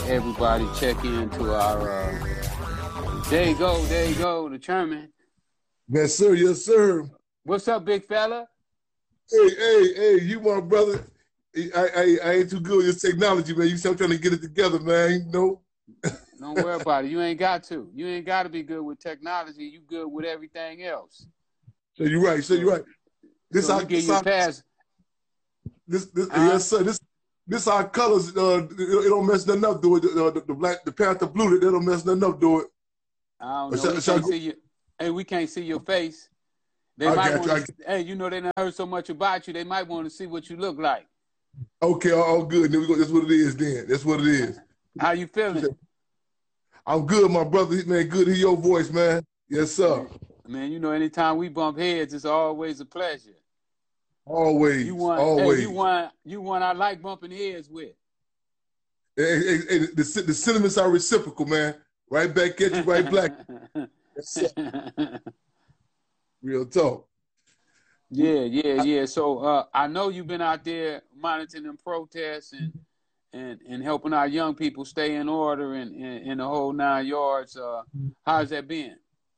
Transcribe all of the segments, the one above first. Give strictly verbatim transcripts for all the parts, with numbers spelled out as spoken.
everybody check into our, uh, there you go, there you go, the chairman. Yes, sir, yes, sir. What's up, big fella? Hey, hey, hey, you my brother. I, I, I ain't too good with this technology, man. You see I'm trying to get it together, man, you know? Don't worry about it. You ain't got to. You ain't got to be good with technology. You good with everything else. So you're right, so, so you're right. This so our, we give this you our, a pass. This, this, uh-huh. Yes, sir. This, this our colors. Uh, it, it don't mess nothing up, do it. The, the, the black, the panther blue, they don't mess nothing up, do it. I don't know. Shall, we shall can't see you. Hey, we can't see your face. They I might want to, hey, you know, they done heard so much about you. They might want to see what you look like. Okay, all good. Then we go. That's what it is. Then that's what it is. How you feeling? I'm good, my brother. Man, good to hear your voice, man. Yes, sir. Man, you know, anytime we bump heads, it's always a pleasure. Always, you want, always. Hey, you want, you want. I like bumping heads with. Hey, hey, hey, the, the sentiments are reciprocal, man. Right back at you, right back. Yes, sir. Real talk. Yeah, yeah, yeah. So uh, I know you've been out there monitoring them protests and and and helping our young people stay in order and in the whole nine yards. Uh, how's that been?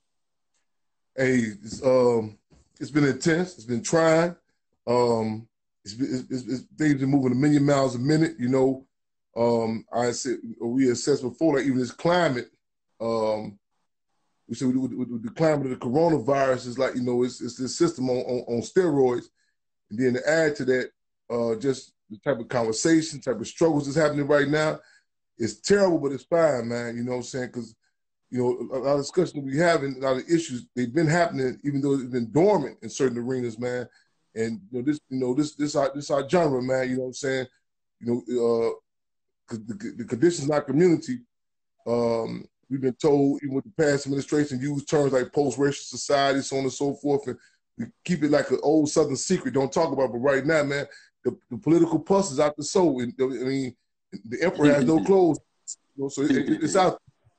Hey, it's, um, it's been intense. It's been trying. Um, it's, it's, it's, it's things are moving a million miles a minute. You know, um, I said we assessed before, like even this climate. Um, we said with, with, with the climate of the coronavirus is like, you know, it's it's this system on, on, on steroids, and then to add to that, uh, just the type of conversation, type of struggles that's happening right now, it's terrible, but it's fine, man. You know what I'm saying? Because you know, a lot of discussion we having, a lot of issues, they've been happening, even though it's been dormant in certain arenas, man. And you know, this, you know, this, this, our, this our genre, man. You know what I'm saying? You know, uh, cause the, the conditions in our community, um, we've been told, even with the past administration, use terms like post-racial society, so on and so forth, and we keep it like an old Southern secret. Don't talk about it. But right now, man, the, the political pus is out the soul. And, I mean, the emperor has no clothes, you know, so it, it, it's out.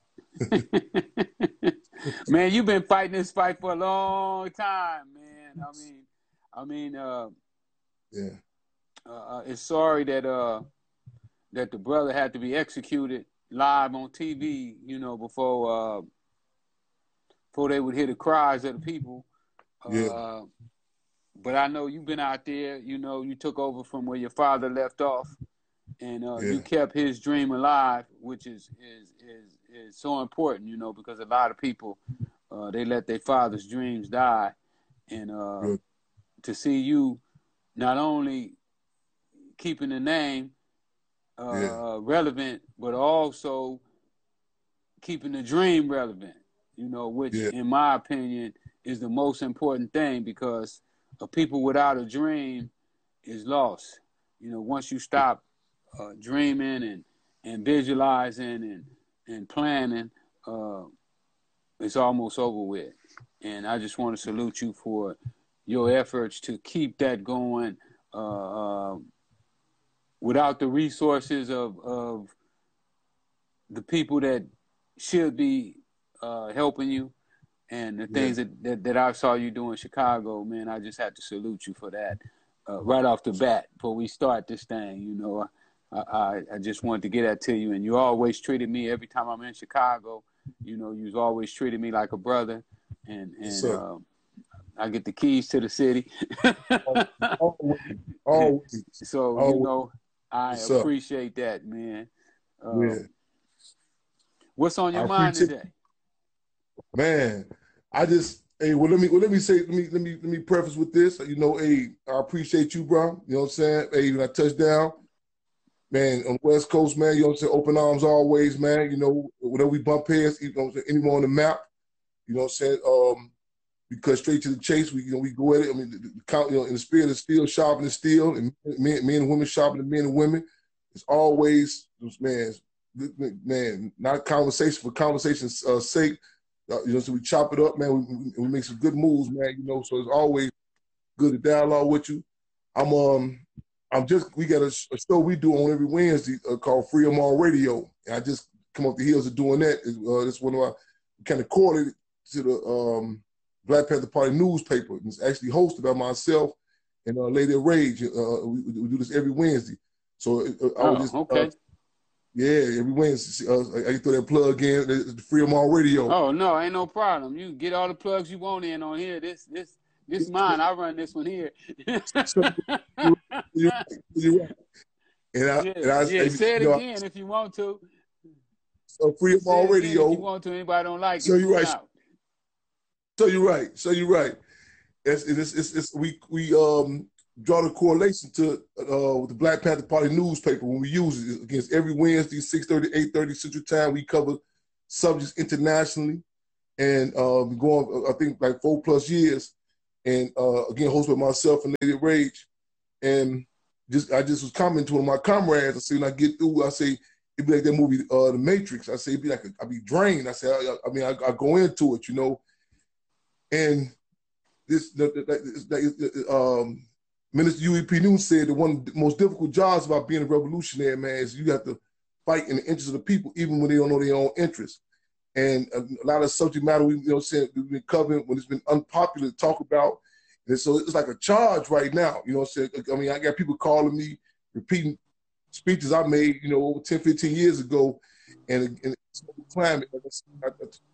Man, you've been fighting this fight for a long time, man. I mean, I mean, uh, yeah. Uh, it's sorry that uh that the brother had to be executed live on T V, you know, before uh before they would hear the cries of the people. Yeah. Uh, but I know you've been out there. You know, you took over from where your father left off, and uh, yeah. you kept his dream alive, which is is is is so important, you know, because a lot of people uh, they let their father's dreams die, and uh, Good. to see you not only keeping the name uh, yeah. relevant, but also keeping the dream relevant, you know, which yeah. in my opinion is the most important thing, because a people without a dream is lost. You know, once you stop uh, dreaming and, and visualizing and, and planning, uh, it's almost over with. And I just want to salute you for your efforts to keep that going uh, uh, without the resources of, of the people that should be uh, helping you. And the things yeah. that, that, that I saw you do in Chicago, man, I just had to salute you for that uh, right off the bat before we start this thing. You know, I, I, I just wanted to get that to you. And you always treated me every time I'm in Chicago. You know, you've always treated me like a brother. And, and Yes, uh, I get the keys to the city. always, always, so, always. you know, I Yes, appreciate that, man. Uh, yeah. What's on your I mind today? Man, I just hey, well let me well let me say let me let me let me preface with this. You know, hey, I appreciate you, bro. You know what I'm saying? Hey, when I touch down, man, on the West Coast, man, you know what I'm saying? Open arms always, man. You know, whenever we bump heads, you know what I'm saying, anywhere on the map, you know what I'm saying? Um, we cut straight to the chase. We you know we go at it. I mean, the, the count, you know, in the spirit of steel, sharpening steel, and men, men and women sharpening men and women. It's always man, man, not conversation for conversation's uh, sake. Uh, you know, so we chop it up, man. We, we make some good moves, man. You know, so it's always good to dialogue with you. I'm um, I'm just we got a, a show we do on every Wednesday uh, called Free 'Em All Radio, and I just come off the heels of doing that. Uh, it's one of our kind of correlated to the um, Black Panther Party newspaper. And it's actually hosted by myself and uh, Lady of Rage. Uh, we, we do this every Wednesday. So uh, I was oh, just okay. uh, Yeah, every Wednesday. Uh, I can throw that plug in. The Freedom All Radio. Oh no, ain't no problem. You can get all the plugs you want in on here. This this this mine. I run this one here. So, you're, you're right. You're right. And I, yeah, and I, yeah. Say it you know, again if you want to. So Freedom Say All it again Radio. if you want to. Anybody don't like so it, you're right. out. So you're right. So you're right. It's, it's, it's, it's, we we um draw the correlation to uh with the Black Panther Party newspaper when we use it against every Wednesday, six thirty, eight thirty Central Time. We cover subjects internationally, and uh, we go on, I think, like four plus years. And uh, again, hosted by myself and Native Rage. And just I just was commenting to one of my comrades. I say, when I get through, I say, it'd be like that movie, uh, The Matrix. I say, it'd be like, a, I'd be drained. I say, I, I mean, I, I go into it, you know. And this, the, the, the, um, Minister U E P News said that one of the most difficult jobs about being a revolutionary, man, is you have to fight in the interest of the people, even when they don't know their own interests. And a lot of subject matter we, you know, saying we've been covering when it's been unpopular to talk about. And so it's like a charge right now, you know what I'm saying? I mean, I got people calling me, repeating speeches I made, you know, over ten, fifteen years ago. And, and it's climate. I,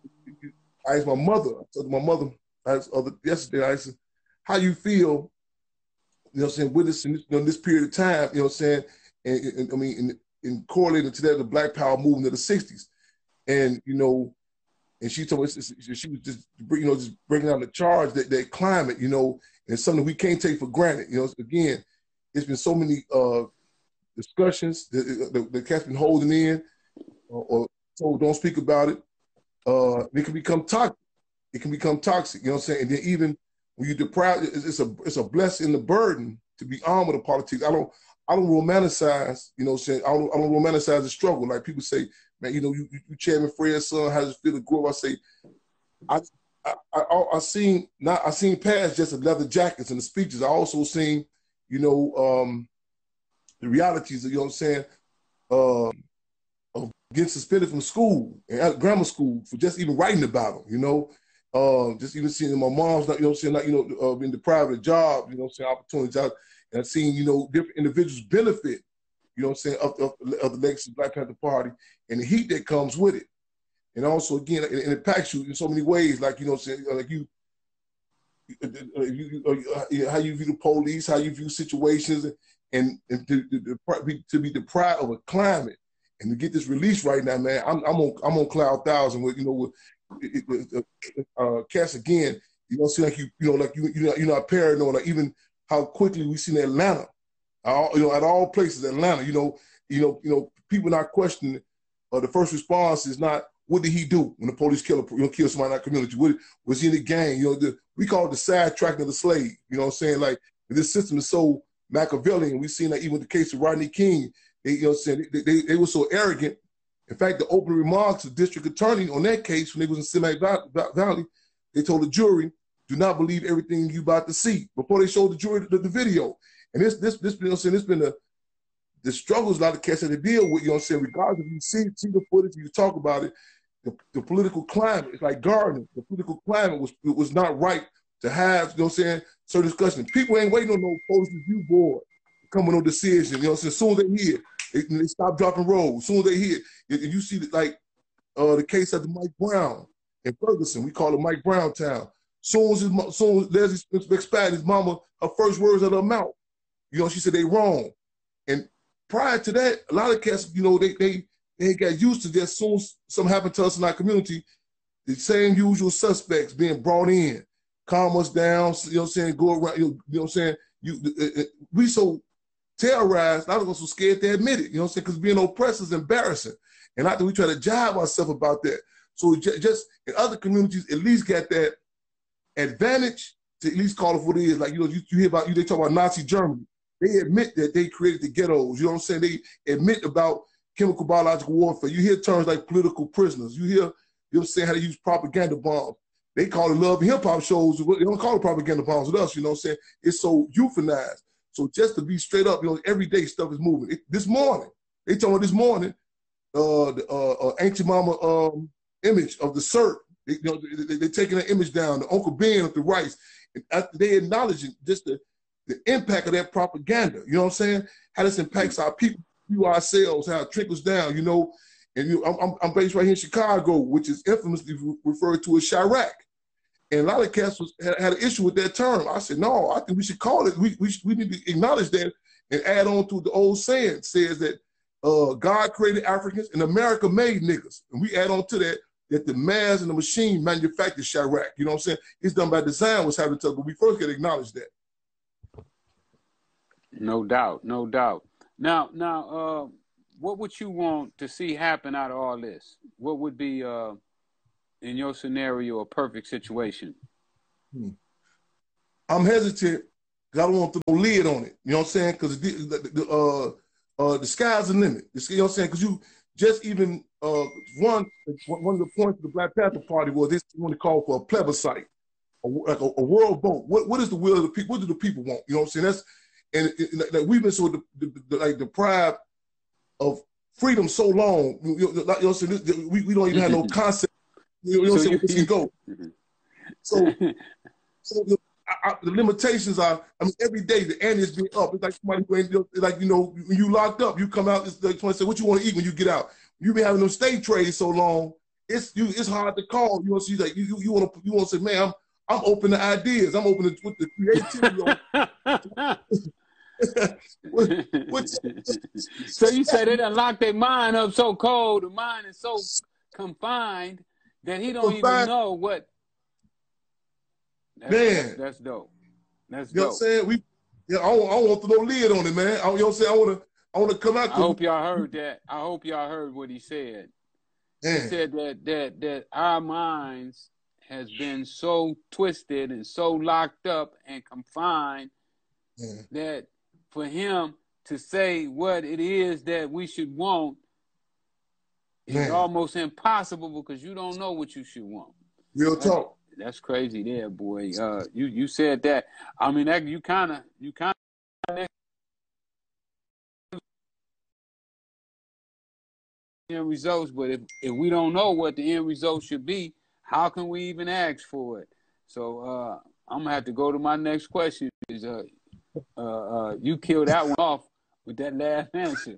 I, I asked my mother, I told my mother I asked, other, yesterday, I said, how you feel, you know what I'm saying, with this in this, you know, this period of time, you know what I'm saying? And, and I mean, in, in correlating to that, the Black Power movement of the sixties. And, you know, and she told us, she was just, you know, just bringing out the charge that that climate, you know, and something we can't take for granted. You know, again, it's been so many uh, discussions that the, the cat's been holding in or, or told don't speak about it. Uh, it can become toxic. It can become toxic, you know what I'm saying? And then even when you deprive, it's, it's a it's a blessing and a burden to be armed with the politics. I don't I don't romanticize, you know what I'm saying? I don't, I don't romanticize the struggle. Like people say, man, you know, you, you Chairman Fred's son, how does it feel to grow up? I say, I, I, I, I seen not, I seen past just the leather jackets and the speeches. I also seen, you know, um, the realities of, you know what I'm saying, uh, of getting suspended from school and grammar school for just even writing about them, you know, uh, just even seeing my mom's not, you know what I'm saying, not, you know, uh, being deprived of a job, you know what I'm saying, opportunities out, and I've seen, you know, different individuals benefit, you know what I'm saying, of, of, of the legacy of the Black Panther Party and the heat that comes with it. And also, again, it, it impacts you in so many ways, like, you know what I'm saying, like you, you, you, how you view the police, how you view situations, and, and to, to, to be deprived of a climate and to get this release right now, man, I'm, I'm on I'm on cloud thousand with, you know, with, with uh, Cass again, you don't seem like you, you know, like you, you're not, you're not paranoid, like even how quickly we seen Atlanta, all, you know, at all places, Atlanta, you know, you know, you know, people not questioning, uh, the first response is not, what did he do when the police kill a, you know, kill somebody in that community? What, was he in the gang? You know, the, we call it the sidetracking of the slave. You know what I'm saying? Like, this system is so Machiavellian. We've seen that even with the case of Rodney King. They, you know what I'm saying? They, they, they were so arrogant. In fact, the opening remarks of the district attorney on that case when they was in Semi Valley, they told the jury, do not believe everything you about to see, before they showed the jury the, the video. And this, this, this, you know what I'm saying, it's been a, the struggles a lot of cats had to deal with, you know what I'm saying, regardless if you see, see the footage, you talk about it, the, the political climate, it's like gardening. The political climate was was not right to have, you know what I'm saying, certain discussions. People ain't waiting on no policy review board to come with no decision, you know what I'm saying? As soon as they hear, they, they stop dropping rolls. As soon as they hear, and you see, like, uh, the case of the Mike Brown in Ferguson, we call it Mike Brown Town. Soon as, his, soon as Leslie McSpadden, his mama, her first words out of her mouth, you know, she said they wrong. And prior to that, a lot of cats, you know, they they they got used to that. As soon as something happened to us in our community, the same usual suspects being brought in, calm us down, you know what I'm saying, go around, you know, you know what I'm saying? You, uh, uh, we so terrorized, a lot of us so scared to admit it, you know what I'm saying, because being oppressed is embarrassing. And I think we try to jibe ourselves about that. So just in other communities, at least got that advantage to at least call it what it is. Like, you know, you, you hear about, you they talk about Nazi Germany. They admit that they created the ghettos, you know what I'm saying? They admit about chemical biological warfare. You hear terms like political prisoners. You hear, you know what I'm saying, how they use propaganda bombs. They call it love and hip hop shows. They don't call it propaganda bombs with us, you know what I'm saying? It's so euphanized. So just to be straight up, you know, everyday stuff is moving. It, this morning, they talking about this morning, uh, the uh, uh, ancient mama um, image of the C E R T. They, you know, they, they, are taking that image down, the Uncle Ben of the rights. And after they acknowledging just the, the impact of that propaganda, you know what I'm saying? How this impacts our people. you ourselves, how it trickles down, you know. And you, I'm, I'm based right here in Chicago, which is infamously referred to as Chirac. And a lot of cats was, had, had an issue with that term. I said, no, I think we should call it, we, we, we need to acknowledge that and add on to the old saying, says that uh, God created Africans and America made niggas. And we add on to that, that the man and the machine manufactured Chirac. You know what I'm saying? It's done by design, what's happening to us, but we first got to acknowledge that. No doubt, no doubt. Now, now, uh, what would you want to see happen out of all this? What would be, uh, in your scenario, a perfect situation? Hmm. I'm hesitant because I don't want to throw a lid on it. You know what I'm saying? Because the, the, the, uh, uh, the sky's the limit. You know what I'm saying? Because you just even, uh, one, one of the points of the Black Panther Party was this want to call for a plebiscite, a, like a, a world vote. What, what is the will of the people? What do the people want? You know what I'm saying? That's, and, and, and like, we've been so de, de, de, like deprived of freedom so long. You know, you know what I'm saying? We, we don't even have no concept. You know what I'm saying? Where this can go. So, so the, I, the limitations are, I mean, every day the ante is being up. It's like somebody going, like, you know, when you locked up, you come out, it's like somebody say, what you want to eat when you get out? You've been having them state trades so long, it's you, it's hard to call. You know, so like, you, you, you want to you want to say, man, I'm, I'm open to ideas. I'm open to with the creativity. what, what, so you said they done locked their mind up so cold, the mind is so confined that he don't confined. even know what. That's, man, that's, that's dope. That's you know dope. what I'm saying? We, yeah, I don't, I don't want to throw no lid on it, man. I, you know what I'm saying? I want to, I want to come out. I hope y'all heard that. I hope y'all heard what he said. Man. He said that that that our minds has been so twisted and so locked up and confined Man. that for him to say what it is that we should want is Man. almost impossible because you don't know what you should want. Real talk. That's, that's crazy there, boy. Uh, you you said that. I mean, that you kind of you kind of end results, but if if we don't know what the end result should be, how can we even ask for it? So uh, I'm gonna have to go to my next question. Is uh, uh, uh, you killed that one off with that last answer.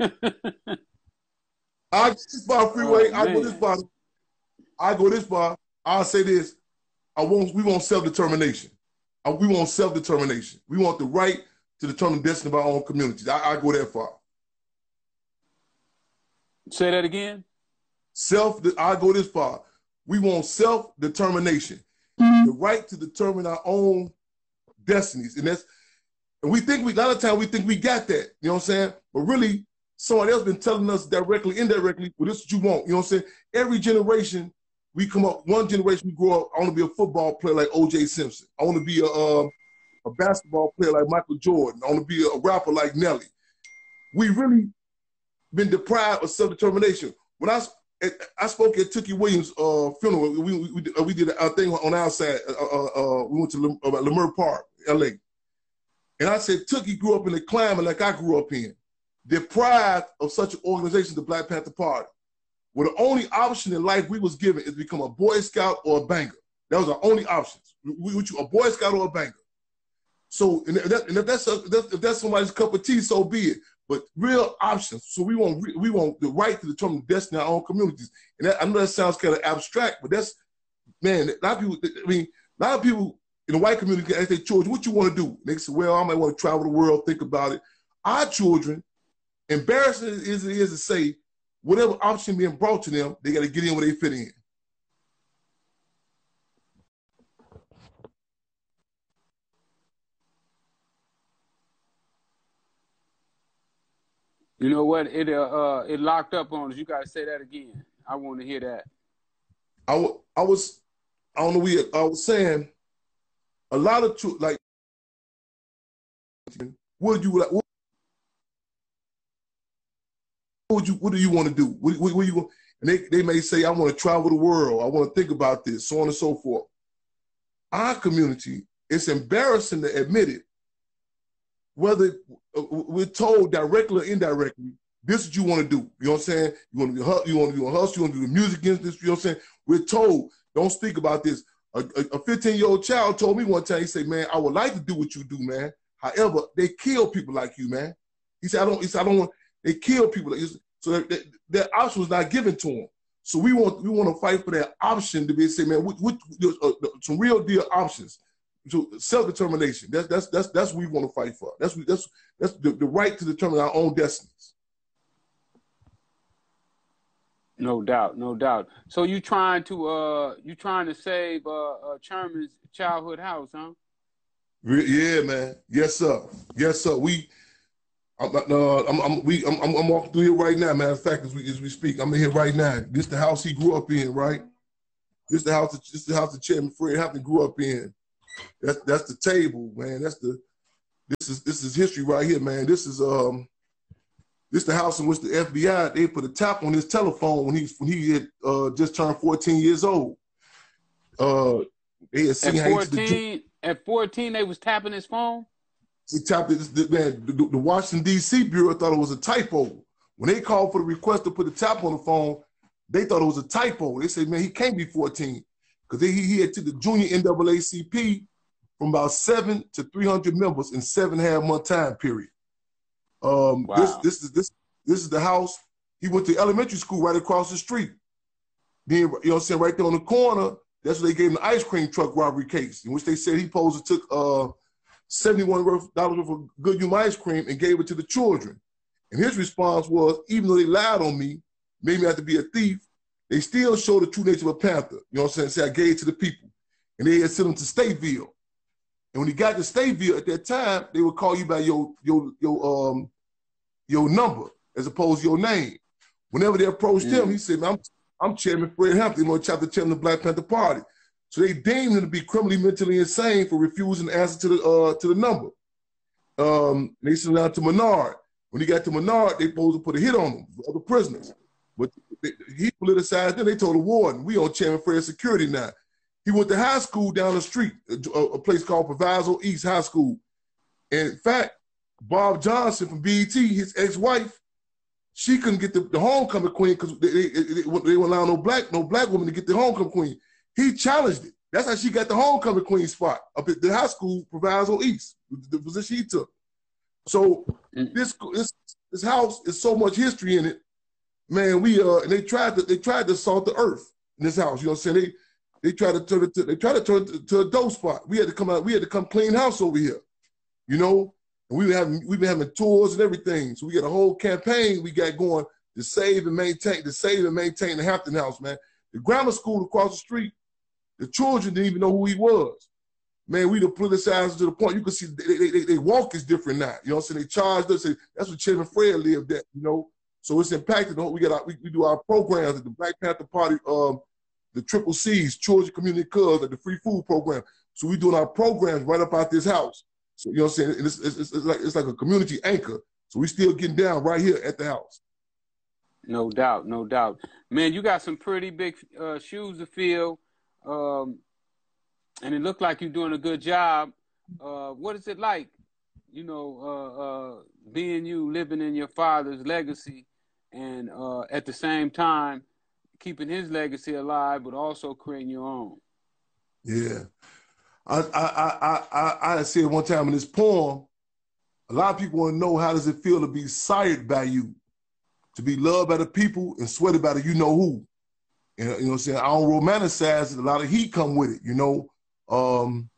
I go this far, Freeway. Oh, I go this far. I go this far. I'll say this. I want. We want self-determination. We want self-determination. We want the right to determine the destiny of our own communities. I, I go that far. Say that again. Self. I go this far. We want self-determination, mm-hmm. the right to determine our own destinies, and that's. And we think we. A lot of times we think we got that. You know what I'm saying? But really, someone else been telling us directly, indirectly, well, this is what you want. You know what I'm saying? Every generation, we come up. One generation, we grow up. I want to be a football player like O J Simpson. I want to be a uh, a basketball player like Michael Jordan. I want to be a rapper like Nelly. We really been deprived of self-determination. When I I spoke at Tookie Williams' uh, funeral, we we, we, we did a thing on our side. Uh, uh, uh, we went to uh, Leimert Park, L A. And I said, Tookie grew up in the climate like I grew up in, deprived of such an organization, the Black Panther Party, where the only option in life we was given is become a Boy Scout or a banger. That was our only options. We, we, a Boy Scout or a banger. So, and, that, and if, that's a, if that's somebody's cup of tea, so be it. But real options. So we want we want the right to determine the destiny of our own communities. And that, I know that sounds kind of abstract, but that's, man, a lot of people, I mean, a lot of people in the white community ask their children, what you want to do? And they say, well, I might want to travel the world, think about it. Our children, embarrassing as it is to say, whatever option being brought to them, they got to get in where they fit in. You know what? It uh, uh it locked up on us. You gotta say that again. I want to hear that. I, w- I was, I don't know. We I was saying, a lot of truth. Like, what do you like? What would you? What do you want to do? What, what, what you? And they they may say, I want to travel the world. I want to think about this, so on and so forth. Our community, it's embarrassing to admit it. Whether we're told directly or indirectly, this is what you want to do. You know what I'm saying? You want to be, you want to do a hustle, you want to do the music industry, you know what I'm saying? We're told, don't speak about this. A fifteen-year-old child told me one time, he said, man, I would like to do what you do, man. However, they kill people like you, man. He said, I don't, he said, I don't want, They kill people. So that, that, that option was not given to them. So we want we want to fight for that option to be say, man, what, what, uh, some real deal options. So self-determination. That's that's that's that's what we want to fight for. That's that's that's the, the right to determine our own destinies. No doubt, no doubt. So you trying to uh you trying to save uh, uh Chairman's childhood house, huh? Yeah, man. Yes, sir. Yes, sir. We, I'm, uh, I'm, I'm we, I'm, I'm walking through here right now. Matter of fact, as we as we speak, I'm in here right now. This the house he grew up in, right? This the house. This the house that Chairman Fred Hampton grew up in. That's that's the table, man. That's the. This is this is history right here, man. This is um. This the house in which the F B I they put a tap on his telephone when he when he had uh, just turned fourteen years old. Uh, they had seen at fourteen. At fourteen, they was tapping his phone. He tapped it. Man, the, the Washington D C Bureau thought it was a typo. When they called for the request to put the tap on the phone, they thought it was a typo. They said, "Man, he can't be fourteen," because he he had took the junior N double A C P from about seven to three hundred members in seven and a half month time period. Um, wow. This this is this this is the house. He went to elementary school right across the street. Then, you know what I'm saying, right there on the corner. That's what they gave him the ice cream truck robbery case, in which they said he supposed to took uh, seventy-one dollars worth of Goodyear ice cream and gave it to the children. And his response was, even though they lied on me, made me have to be a thief, they still showed the true nature of a Panther. You know what I'm saying? Say I gave it to the people. And they had sent him to Stateville. And when he got to Stateville at that time, they would call you by your your your um your number as opposed to your name. Whenever they approached mm. him, he said, "Man, I'm I'm Chairman Fred Hampton, you know, chapter chairman of the Black Panther Party." So they deemed him to be criminally mentally insane for refusing to answer to the uh, to the number. Um, they sent him down to Menard. When he got to Menard, they supposed to put a hit on him, other prisoners. But they, he politicized them. They told the warden, "We on Chairman Fred security now." He went to high school down the street, a, a place called Proviso East High School. And in fact, Bob Johnson from B E T, his ex-wife, she couldn't get the, the homecoming queen because they, they, they, they wouldn't allow no black no black woman to get the homecoming queen. He challenged it. That's how she got the homecoming queen spot up at the high school, Proviso East, the position he took. So mm. this this this house is so much history in it, man. We uh and they tried to they tried to salt the earth in this house. You know what I'm saying? They they tried to turn it to, they tried to turn it to, to a dope spot. We had to come out. We had to come clean house over here. You know. And we were having, we've been having tours and everything. So we got a whole campaign we got going to save and maintain, to save and maintain the Hampton House, man. The grammar school across the street, the children didn't even know who he was. Man, we done politicized to the point you can see they, they, they, they walk is different now. You know what I'm saying? They charged us. That's what Chairman Fred lived at, you know. So it's impacted. We got our, we, we do our programs at the Black Panther Party, um, the Triple C's, Children Community Clubs, like the free food program. So we doing our programs right up out this house. So, you know what I'm saying? It's, it's, it's, like, it's like a community anchor. So we still getting down right here at the house. No doubt, no doubt. Man, you got some pretty big uh, shoes to fill, um, and it looked like you're doing a good job. Uh, what is it like, you know, uh, uh, being you, living in your father's legacy, and uh, at the same time keeping his legacy alive, but also creating your own? Yeah. I, I, I, I, I said one time in this poem, a lot of people want to know how does it feel to be sired by you, to be loved by the people and sweated by the you know who. And, you know what I'm saying? I don't romanticize it. A lot of heat come with it, you know. Um,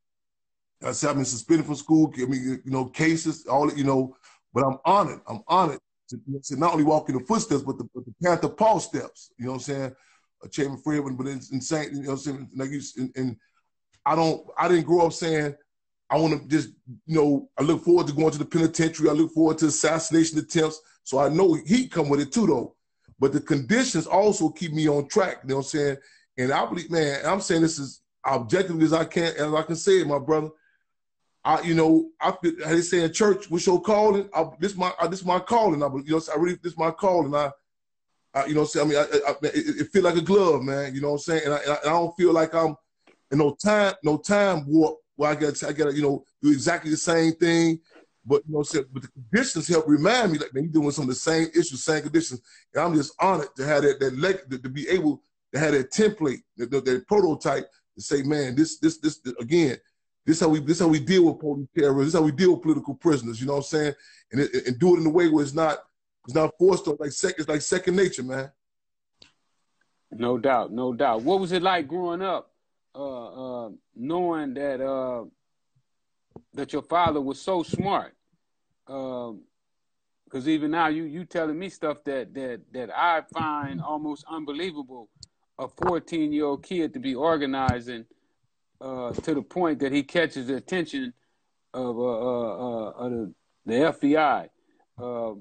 I said I've been suspended from school, I mean, you know, cases, all that, you know, but I'm honored. I'm honored to, you know, to not only walk in the footsteps, but the, but the Panther Paul steps, you know what I'm saying? A Chairman Fred, but it's insane, you know what I'm saying? Like you, and, and I don't, I didn't grow up saying, I want to just, you know, I look forward to going to the penitentiary. I look forward to assassination attempts. So I know heat come with it too, though. But the conditions also keep me on track, you know what I'm saying? And I believe, man, I'm saying this as objectively as I can, as I can say it, my brother. I, you know, I, how they say in church, what's your calling? I, this my, I, this my calling. I, you know, I really, this my calling. I, I you know, what I'm saying, I mean, I, I, it, it feel like a glove, man. You know what I'm saying? And I, and I don't feel like I'm, and no time, no time warp where I got, I got to, you know, do exactly the same thing. But you know, what I'm saying, but the conditions help remind me, like, man, you're doing some of the same issues, same conditions. And I'm just honored to have that, that leg, to, to be able to have that template, that, that, that prototype, to say, man, this, this, this, this again, this how we, this how we deal with police terrorists. This how we deal with political prisoners. You know what I'm saying? And, it, and do it in a way where it's not It's not forced on, like sec, it's like second nature, man. No doubt, no doubt. What was it like growing up, uh, uh, knowing that uh, that your father was so smart? Because um, even now, you you telling me stuff that that that I find almost unbelievable. A fourteen-year-old kid to be organizing uh, to the point that he catches the attention of, uh, uh, uh, of the, the F B I. Uh,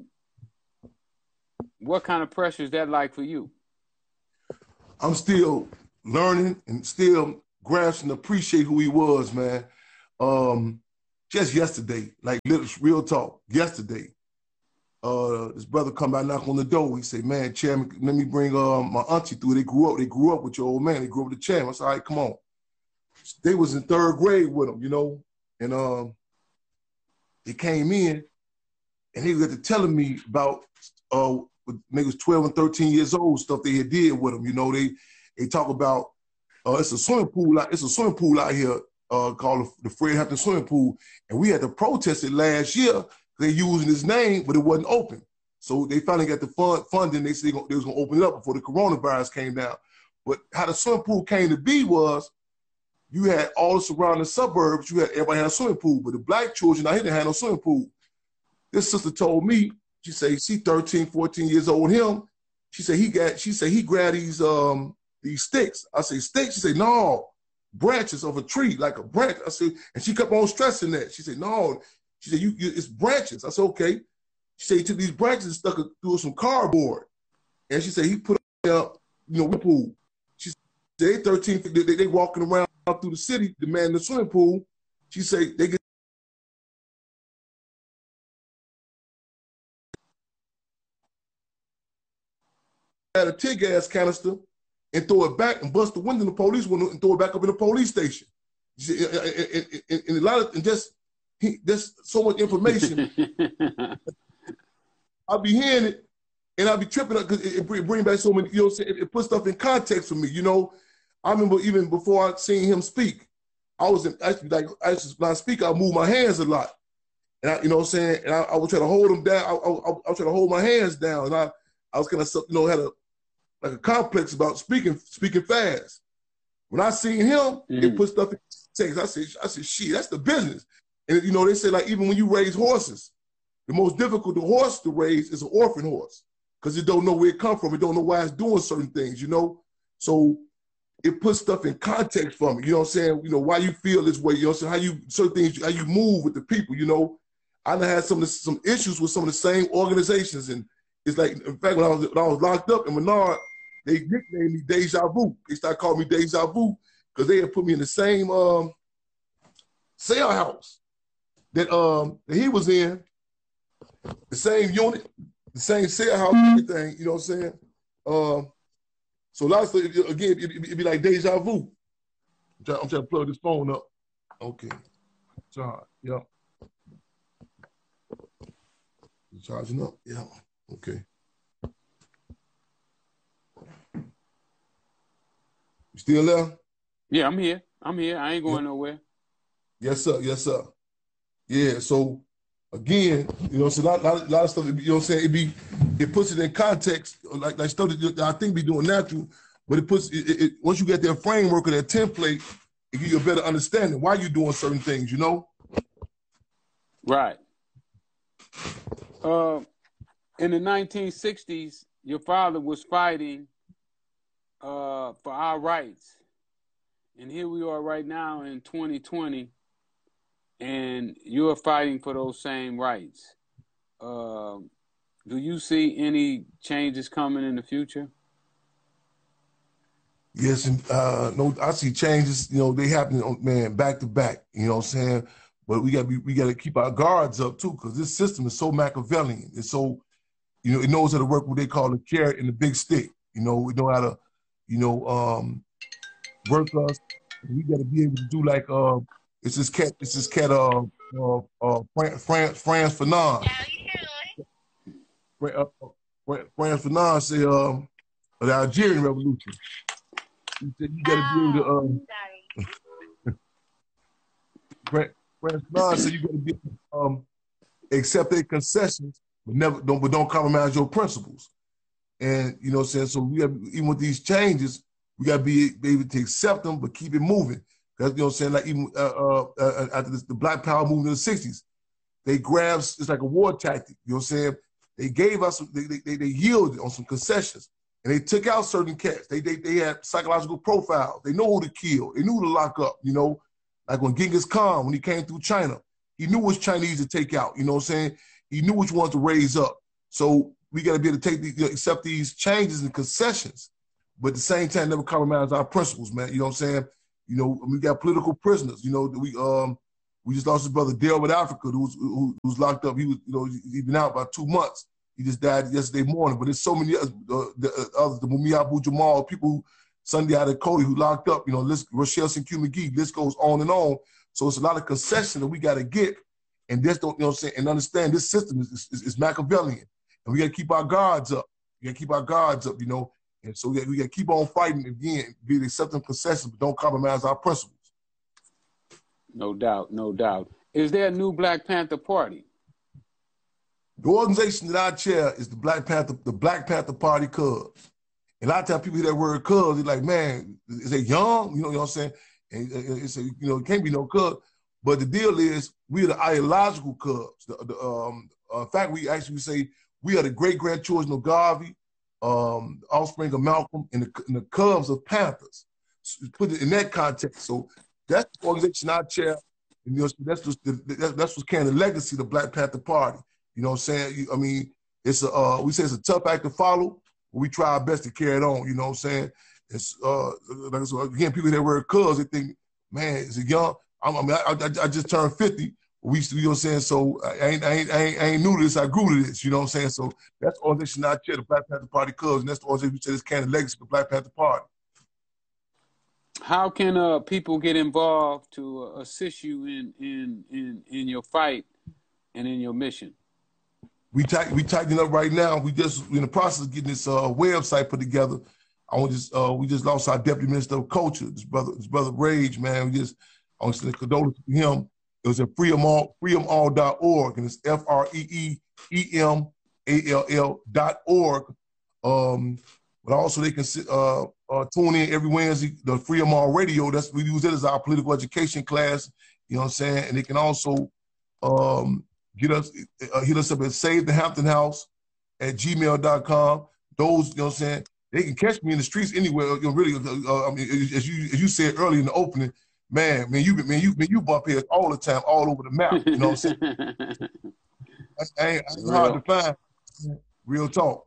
what kind of pressure is that like for you? I'm still learning and still grasping and appreciate who he was, man. Um, just yesterday, like little real talk, yesterday, uh, this brother come by, knock on the door. He say, man, Chairman, let me bring uh, my auntie through. They grew up, they grew up with your old man. They grew up with the chairman. I said, all right, come on. They was in third grade with him, you know, and um, they came in and he got to telling me about uh, niggas twelve and thirteen years old, stuff they had did with them. You know, they they talk about uh, it's a swimming pool. It's a swimming pool out here uh, called the Fred Hampton Swimming Pool, and we had to protest it last year. They using his name, but it wasn't open. So they finally got the fund funding. They said they, gonna, they was gonna open it up before the coronavirus came down. But how the swimming pool came to be was you had all the surrounding suburbs. You had everybody had a swimming pool, but the black children out here didn't have no swimming pool. This sister told me, she said she thirteen, fourteen years old with him. She said he got, she said he grabbed these um these sticks. I say sticks. She said, no, branches of a tree, like a branch. I said, and she kept on stressing that. She said, no. She said, you, you it's branches. I said, okay. She said he took these branches and stuck it through some cardboard. And she said he put up, you know, the pool. She said they thirteen, they, they, they walking around through the city, demanding the swimming pool. She said they get at a tear gas canister and throw it back and bust the window in the police window and throw it back up in the police station. She said, and, and, and, and a lot of, and just, he, there's so much information. I'll be hearing it and I'll be tripping up because it, it bring back so many, you know what I'm saying? It, it puts stuff in context for me, you know? I remember even before I seen him speak, I was in, I used to be like, I used to, when I speak, I move my hands a lot. And I, you know what I'm saying? And I, I would try to hold them down. I, I, I, I would try to hold my hands down. And I, I was kind of, you know, had a, like a complex about speaking, speaking fast. When I seen him, mm-hmm. it put stuff in context. I said, I said, shit, that's the business. And you know, they say like, even when you raise horses, the most difficult horse to raise is an orphan horse because it don't know where it come from. It don't know why it's doing certain things, you know? So it puts stuff in context for me, you know what I'm saying? You know, why you feel this way, you know what I'm saying? How you, certain things, how you move with the people, you know? I done had some of the, some issues with some of the same organizations. And it's like, in fact, when I was, when I was locked up in Menard, they nicknamed me Deja Vu. They started calling me Deja Vu because they had put me in the same um, cell house that um that he was in, the same unit, the same cell house, everything, you know what I'm saying? Um, so a lot of stuff, again, it'd it, it be like deja vu. I'm trying, I'm trying to plug this phone up. Okay. Charge, yeah. Charging up, yeah, okay. You still there? Yeah, I'm here. I'm here. I ain't going yeah. nowhere. Yes, sir. Yes, sir. Yeah, so again, you know, so a lot, lot, lot of stuff, you know what I'm saying? It be, it puts it in context, like, like stuff that I think be doing natural, but it puts, it, it, once you get that framework or that template, it gives you a better understanding why you're doing certain things, you know? Right. Uh, in the nineteen sixties, your father was fighting uh, for our rights. And here we are right now in twenty twenty. And you're fighting for those same rights. Uh, do you see any changes coming in the future? Yes, and uh, no, I see changes. You know, they happen, man, back to back. You know what I'm saying? But we got we got to keep our guards up too, because this system is so Machiavellian. It's so, you know, it knows how to work what they call the carrot and the big stick. You know, we know how to, you know, um, work us. We got to be able to do like. Uh, It's this cat. It's this cat. Uh, uh, uh Frantz Frantz Fanon. Frantz Fanon said, um, the Algerian Revolution. He said you got to be able to. Um, Frantz Fanon said you got to be um, accept their concessions but never don't but don't compromise your principles. And you know what I'm saying? So we have, even with these changes, we gotta be, be able to accept them, but keep it moving. That's, you know what I'm saying? Like even uh, uh, uh, after this, the Black Power movement in the sixties, they grabbed, it's like a war tactic. You know what I'm saying? They gave us, they, they, they yielded on some concessions, and they took out certain cats. They, they, they had psychological profiles. They know who to kill. They knew who to lock up, you know? Like when Genghis Khan, when he came through China, he knew which Chinese to take out, you know what I'm saying? He knew which ones to raise up. So we got to be able to take the, accept these changes and concessions, but at the same time, never compromise our principles, man. You know what I'm saying? You know, we got political prisoners. You know, we um we just lost his brother Dale with Africa, who was who, who was locked up. He was, you know, he'd been out about two months. He just died yesterday morning. But there's so many others, uh, the uh, others, the Mumia Abu Jamal, people, who, Sunday out of Cody, who locked up. You know, list, Rochelle Saint Q McGee. List goes on and on. So it's a lot of concession that we got to get, and this don't, you know what I'm saying, and understand this system is is, is Machiavellian. And we got to keep our guards up. We got to keep our guards up, you know. And so we got, we got to keep on fighting again, be accepting concessions, but don't compromise our principles. No doubt, no doubt. Is there a new Black Panther Party? The organization that I chair is the Black Panther, the Black Panther Party Cubs. And a lot of times people hear that word Cubs, they're like, man, is they young? You know, you know what I'm saying? And it's a, you know, it can't be no Cubs. But the deal is, we are the ideological Cubs. The, the, um, uh, in fact, we actually say we are the great-grandchildren of Garvey, um, offspring of Malcolm, and the, and the Cubs of Panthers. So put it in that context. So that's the organization I chair. And, you know, that's just the, that's, that's what's carrying the legacy of the Black Panther Party. You know what I'm saying? I mean, it's a uh, we say it's a tough act to follow, but we try our best to carry it on. You know what I'm saying? It's uh, like, so again, people that wear Cubs, they think, man, is it young? I mean, I, I, I just turned fifty. We used to, you know what I'm saying? So I ain't, I ain't, I ain't, I ain't new to this. I grew to this. You know what I'm saying? So that's the organization I chair, the Black Panther Party Cubs, and that's the organization we say is carrying the legacy of the Black Panther Party. How can uh, people get involved to uh, assist you in, in in in your fight and in your mission? We tight, we tightening up right now. We just in the process of getting this uh, website put together. I want just uh, we just lost our deputy minister of culture, this brother, this brother Rage, man. We just I want to send a condolence to him. It was at freedom all freedom all dot org, and it's F R E E E M A L L dot org. Um, but also they can uh, uh, tune in every Wednesday, the Freedom All Radio. That's we use it as our political education class. You know what I'm saying? And they can also um, get us uh, hit us up at Save the Hampton House at gmail dot com. Those, you know what I'm saying? They can catch me in the streets anywhere. You know, really, uh, I mean, as you as you said earlier in the opening. Man, man, you man, you man, you bump heads all the time, all over the map. You know what I'm saying? That's, ain't, that's hard to find. Real talk.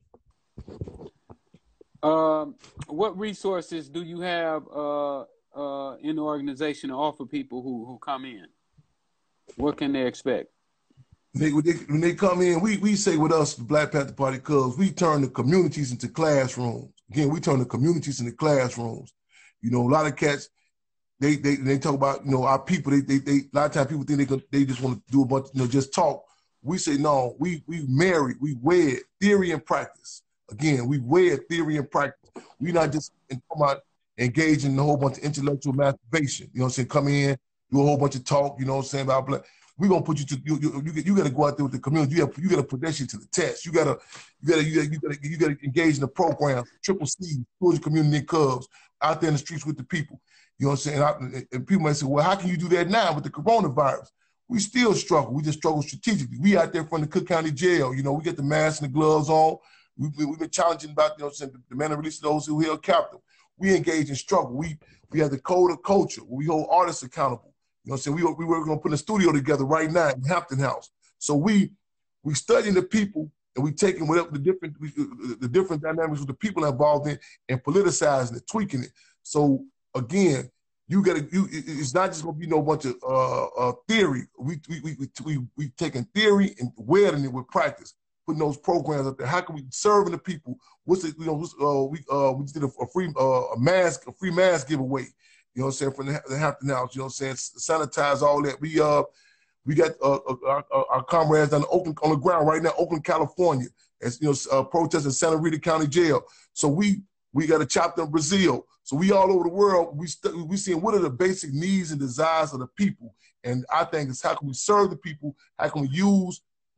Um, what resources do you have uh, uh, in the organization to offer people who who come in? What can they expect? They, when, they, when they come in, we we say with us, the Black Panther Party Cubs, we turn the communities into classrooms. Again, we turn the communities into classrooms. You know, a lot of cats. They, they they talk about, you know, our people. They they, they a lot of times people think they could, they just want to do a bunch, you know, just talk. We say no. We we married. We wed theory and practice. Again, we wed theory and practice. We not just come out engaging in a whole bunch of intellectual masturbation. You know what I'm saying? Come in, do a whole bunch of talk. You know what I'm saying about black. We gonna put you to you. You, you, you got to go out there with the community. You got you got to put that shit to the test. You gotta you gotta you gotta you gotta, you gotta engage in the program. Triple C, Georgia Community Cubs, out there in the streets with the people. You know what I'm saying? I, and people might say, well, how can you do that now with the coronavirus? We still struggle. We just struggle strategically. We out there from the Cook County Jail. You know, we get the masks and the gloves on. We, we, we've been challenging about, you know, the man release of those who held captive. We engage in struggle. We we have the code of culture where we hold artists accountable. You know what I'm saying? We, we were going to put a studio together right now in Hampton House. So we we studying the people and we taking whatever the different we, the different dynamics with the people involved in and politicizing it, tweaking it. So again, you gotta. You, it's not just gonna be no bunch of uh, uh, theory. We we we we we taking theory and wedding it with practice, putting those programs up there. How can we serving the people? What's it? You know, what's, uh, we uh, we just did a, a free uh, a mask, a free mask giveaway. You know what I'm saying, from the, the Hampton House. You know what I'm saying, sanitize all that. We uh we got uh, our, our comrades down in Oakland on the ground right now, Oakland, California, as you know, uh, protesting Santa Rita County Jail. So we we got a chapter in Brazil. So we all over the world, we st- we seeing what are the basic needs and desires of the people. And I think it's how can we serve the people? How can we use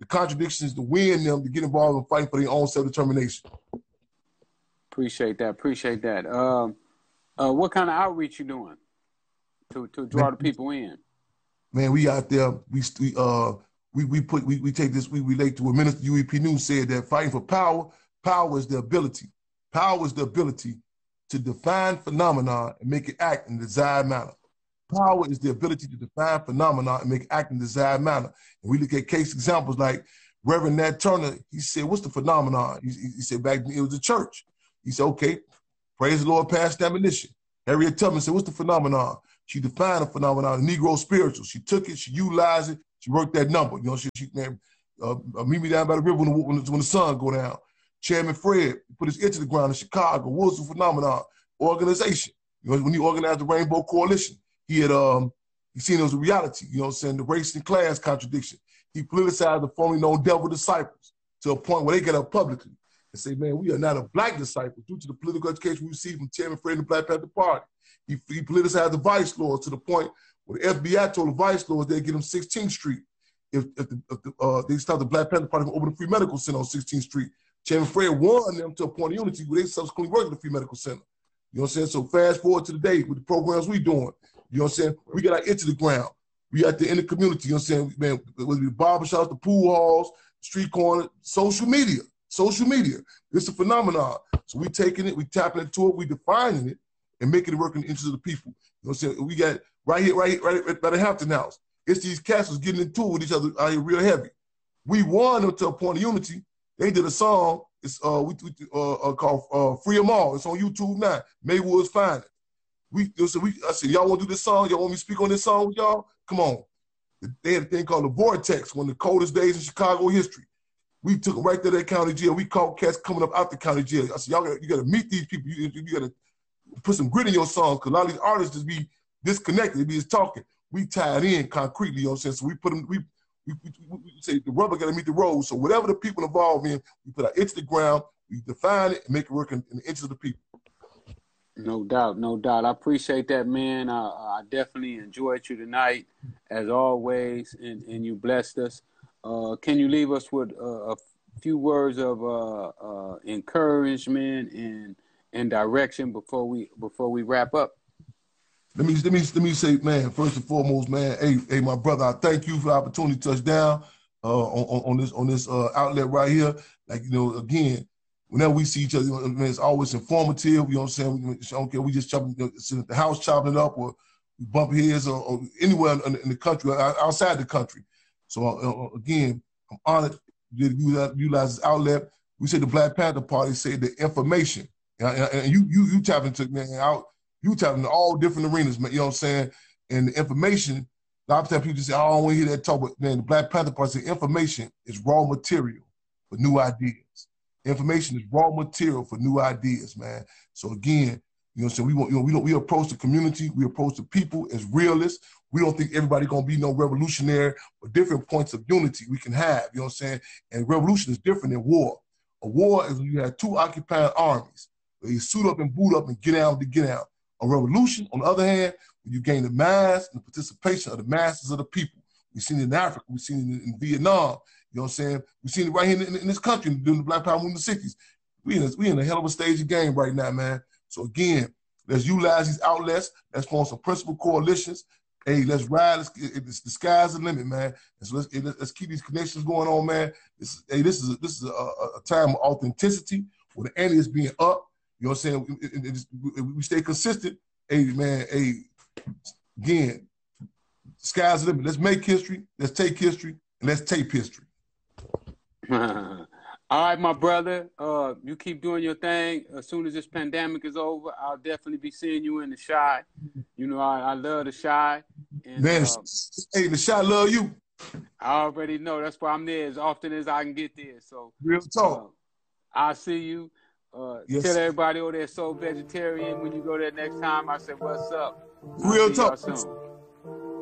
the contradictions to win them, to get involved in fighting for their own self-determination. Appreciate that. Appreciate that. Um, uh, what kind of outreach you doing to to draw man, the people in? Man, we out there. We we uh we we put we we take this. We relate to what Minister U E P News said, that fighting for power. Power is the ability. Power is the ability to define phenomena and make it act in the desired manner. Power is the ability to define phenomena and make it act in the desired manner. And we look at case examples like Reverend Nat Turner. He said, "What's the phenomenon?" He, he said, "Back then it was the church." He said, "Okay, praise the Lord, past admonition." Harriet Tubman said, "What's the phenomenon?" She defined the phenomenon, the Negro spiritual. She took it, she utilized it, she worked that number. You know, she, she man, uh, meet me down by the river when the, when the, when the sun go down. Chairman Fred put his ear to the ground in Chicago. What was the phenomenon? Organization. You know, when he organized the Rainbow Coalition, he had um he seen it was a reality. You know what I'm saying? The race and class contradiction. He politicized the formerly known devil disciples to a point where they get up publicly and say, "Man, we are not a black disciple due to the political education we received from Chairman Fred and the Black Panther Party." He, he politicized the vice lords to the point where the F B I told the vice lords they'd get them sixteenth Street if, if, the, if the, uh, they stopped the Black Panther Party from opening a free medical center on sixteenth Street. Chairman Fred won them to a point of unity where they subsequently worked at the free medical center. You know what I'm saying? So fast forward to the day with the programs we doing. You know what I'm saying? We got our ear to the ground. We out there in the community. You know what I'm saying? Man, whether it be the barbershops, the pool halls, street corner, social media. Social media. It's a phenomenon. So we taking it, we tapping into it, we defining it, and making it work in the interest of the people. You know what I'm saying? We got right here, right here, right here, by the Hampton House. It's these castles getting into it with each other out here real heavy. We won them to a point of unity. They did a song. It's uh we, we uh, uh called uh, "Free 'Em All." It's on YouTube now. Maywood's Finest. We so we I said, "Y'all want to do this song? Y'all want me to speak on this song with y'all? Come on." They had a thing called the Vortex, one of the coldest days in Chicago history. We took them right to that county jail. We caught cats coming up out the county jail. I said, "Y'all got you got to meet these people. You, you got to put some grit in your songs, because a lot of these artists just be disconnected. They be just talking." We tied in concretely. You know what I'm saying? So we put them. We We, we, we say the rubber got to meet the road. So whatever the people involved in, we put our ear to the ground, we define it, and make it work in, in the interest of the people. No doubt, no doubt. I appreciate that, man. I, I definitely enjoyed you tonight, as always, and, and you blessed us. Uh, can you leave us with uh, a few words of uh, uh, encouragement and and direction before we before we wrap up? Let me let me let me say, man, first and foremost, man, hey, hey, my brother, I thank you for the opportunity to touch down uh, on, on this on this uh, outlet right here. Like, you know, again, whenever we see each other, man, it's always informative. You know what I'm saying? We don't care. We just chopping, you know, sitting at the house chopping it up, or we bump heads, or, or anywhere in, in the country, outside the country. So uh, again, I'm honored to utilize this outlet. We say the Black Panther Party say the information, and, and you you you tap into, man, out. You tapping into all different arenas, man, you know what I'm saying? And the information, a lot of times people just say, "Oh, I don't want to hear that talk," but man, the Black Panther Party say information is raw material for new ideas. Information is raw material for new ideas, man. So again, you know what I'm saying? We want, you know, we don't we approach the community, we approach the people as realists. We don't think everybody gonna be no revolutionary, but different points of unity we can have, you know what I'm saying? And revolution is different than war. A war is when you have two occupying armies. Where you suit up and boot up and get out to get out. A revolution, on the other hand, when you gain the mass and the participation of the masses of the people. We've seen it in Africa, we've seen it in Vietnam, you know what I'm saying? We've seen it right here in, in this country during the Black Power movement in the sixties. We in, a, we in a hell of a stage of game right now, man. So again, let's utilize these outlets, let's form some principal coalitions. Hey, let's ride, let's, it, the sky's the limit, man. And so let's, let's keep these connections going on, man. This is, hey, this is, a, this is a, a time of authenticity where the ante is being up. You know what I'm saying? It, it, it, we stay consistent. Hey, man, hey, again, sky's the limit. Let's make history, let's take history, and let's tape history. All right, my brother. Uh, you keep doing your thing. As soon as this pandemic is over, I'll definitely be seeing you in the Chi. You know, I, I love the Chi. And, man, uh, hey, the Chi love you. I already know. That's why I'm there as often as I can get there. So, real talk. Uh, I'll see you. Uh, yes. Tell everybody over there, Soul Vegetarian, when you go there next time, I said, what's up? Real talk. Soon.